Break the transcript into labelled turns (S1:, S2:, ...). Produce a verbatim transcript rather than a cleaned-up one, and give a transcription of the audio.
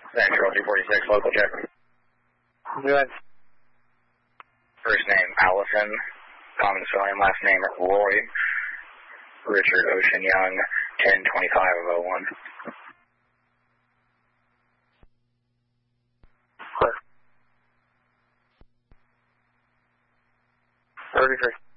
S1: Central two forty-six, local check.
S2: Good.
S1: First name, Allison. Common spelling, last name, Roy. Richard Ocean Young, ten twenty-five of oh one.
S2: thirty-three.